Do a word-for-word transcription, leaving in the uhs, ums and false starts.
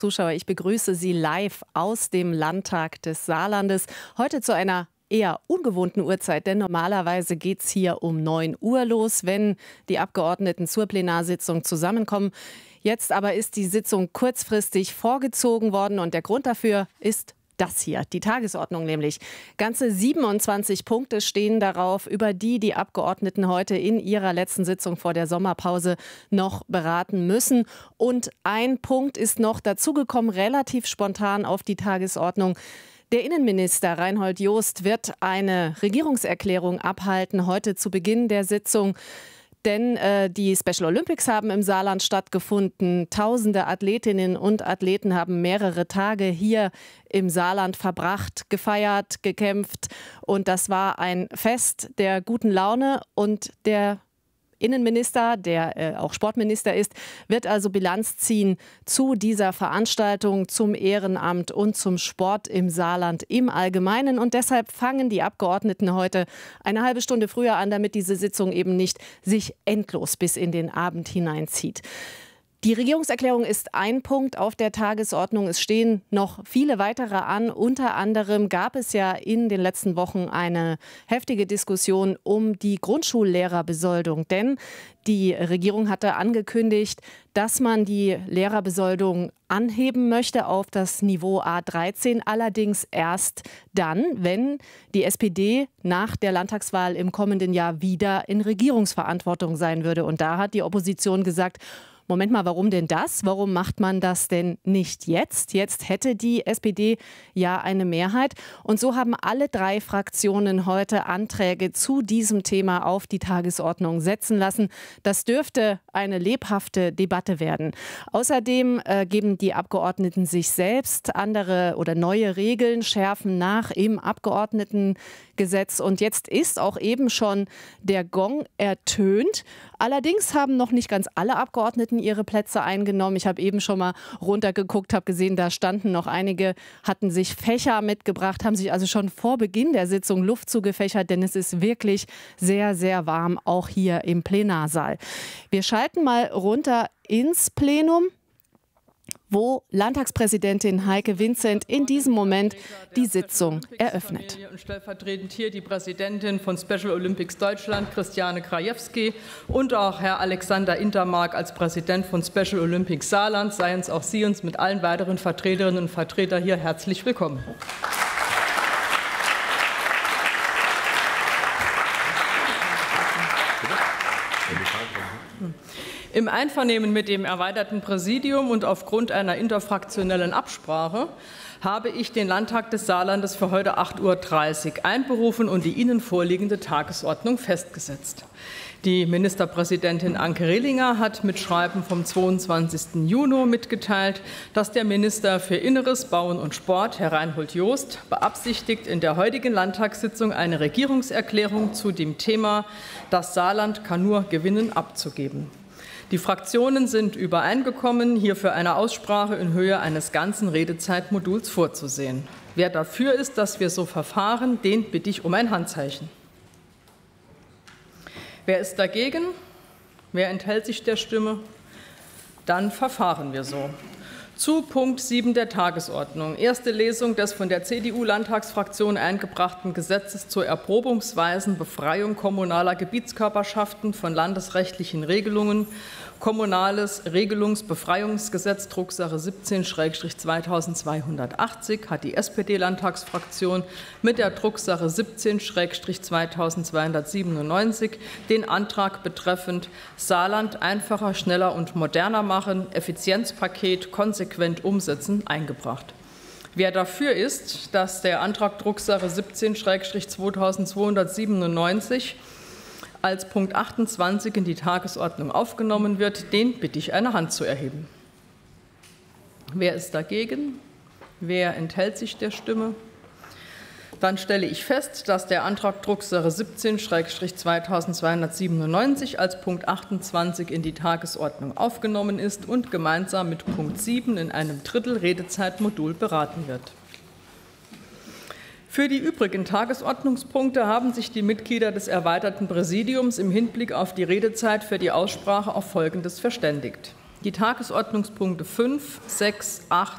Zuschauer, ich begrüße Sie live aus dem Landtag des Saarlandes. Heute zu einer eher ungewohnten Uhrzeit, denn normalerweise geht es hier um neun Uhr los, wenn die Abgeordneten zur Plenarsitzung zusammenkommen. Jetzt aber ist die Sitzung kurzfristig vorgezogen worden und der Grund dafür ist das hier, die Tagesordnung nämlich. Ganze siebenundzwanzig Punkte stehen darauf, über die die Abgeordneten heute in ihrer letzten Sitzung vor der Sommerpause noch beraten müssen. Und ein Punkt ist noch dazugekommen, relativ spontan auf die Tagesordnung. Der Innenminister Reinhold Jost wird eine Regierungserklärung abhalten, heute zu Beginn der Sitzung. Denn äh, die Special Olympics haben im Saarland stattgefunden. Tausende Athletinnen und Athleten haben mehrere Tage hier im Saarland verbracht, gefeiert, gekämpft. Und das war ein Fest der guten Laune. Und der Innenminister, der äh, auch Sportminister ist, wird also Bilanz ziehen zu dieser Veranstaltung, zum Ehrenamt und zum Sport im Saarland im Allgemeinen. Und deshalb fangen die Abgeordneten heute eine halbe Stunde früher an, damit diese Sitzung eben nicht sich endlos bis in den Abend hineinzieht. Die Regierungserklärung ist ein Punkt auf der Tagesordnung. Es stehen noch viele weitere an. Unter anderem gab es ja in den letzten Wochen eine heftige Diskussion um die Grundschullehrerbesoldung. Denn die Regierung hatte angekündigt, dass man die Lehrerbesoldung anheben möchte auf das Niveau A dreizehn. Allerdings erst dann, wenn die S P D nach der Landtagswahl im kommenden Jahr wieder in Regierungsverantwortung sein würde. Und da hat die Opposition gesagt, Moment mal, warum denn das? Warum macht man das denn nicht jetzt? Jetzt hätte die S P D ja eine Mehrheit. Und so haben alle drei Fraktionen heute Anträge zu diesem Thema auf die Tagesordnung setzen lassen. Das dürfte eine lebhafte Debatte werden. Außerdem äh, geben die Abgeordneten sich selbst andere oder neue Regeln, schärfen nach im Abgeordnetengesetz. Und jetzt ist auch eben schon der Gong ertönt. Allerdings haben noch nicht ganz alle Abgeordneten ihre Plätze eingenommen. Ich habe eben schon mal runtergeguckt, habe gesehen, da standen noch einige, hatten sich Fächer mitgebracht, haben sich also schon vor Beginn der Sitzung Luft zugefächert, denn es ist wirklich sehr, sehr warm, auch hier im Plenarsaal. Wir schalten mal runter ins Plenum, wo Landtagspräsidentin Heike Winzent in diesem Moment die Sitzung eröffnet. Und stellvertretend hier die Präsidentin von Special Olympics Deutschland, Christiane Krajewski, und auch Herr Alexander Intermark als Präsident von Special Olympics Saarland. Seien es auch Sie uns mit allen weiteren Vertreterinnen und Vertretern hier herzlich willkommen. Im Einvernehmen mit dem erweiterten Präsidium und aufgrund einer interfraktionellen Absprache habe ich den Landtag des Saarlandes für heute acht Uhr dreißig einberufen und die Ihnen vorliegende Tagesordnung festgesetzt. Die Ministerpräsidentin Anke Rehlinger hat mit Schreiben vom zweiundzwanzigsten Juni mitgeteilt, dass der Minister für Inneres, Bauen und Sport, Herr Reinhold Jost, beabsichtigt, in der heutigen Landtagssitzung eine Regierungserklärung zu dem Thema „Das Saarland kann nur gewinnen" abzugeben. Die Fraktionen sind übereingekommen, hierfür eine Aussprache in Höhe eines ganzen Redezeitmoduls vorzusehen. Wer dafür ist, dass wir so verfahren, den bitte ich um ein Handzeichen. Wer ist dagegen? Wer enthält sich der Stimme? Dann verfahren wir so. Zu Punkt sieben der Tagesordnung. Erste Lesung des von der C D U-Landtagsfraktion eingebrachten Gesetzes zur erprobungsweisen Befreiung kommunaler Gebietskörperschaften von landesrechtlichen Regelungen. Kommunales Regelungsbefreiungsgesetz, Drucksache siebzehn zweitausendzweihundertachtzig, hat die S P D-Landtagsfraktion mit der Drucksache siebzehn zweitausendzweihundertsiebenundneunzig den Antrag betreffend Saarland einfacher, schneller und moderner machen, Effizienzpaket konsequent umsetzen eingebracht. Wer dafür ist, dass der Antrag Drucksache siebzehn zweitausendzweihundertsiebenundneunzig als Punkt achtundzwanzig in die Tagesordnung aufgenommen wird, den bitte ich, eine Hand zu erheben. Wer ist dagegen? Wer enthält sich der Stimme? Dann stelle ich fest, dass der Antrag Drucksache siebzehn zweitausendzweihundertsiebenundneunzig als Punkt achtundzwanzig in die Tagesordnung aufgenommen ist und gemeinsam mit Punkt sieben in einem Drittel Redezeitmodul beraten wird. Für die übrigen Tagesordnungspunkte haben sich die Mitglieder des erweiterten Präsidiums im Hinblick auf die Redezeit für die Aussprache auf Folgendes verständigt. Die Tagesordnungspunkte fünf, sechs, acht,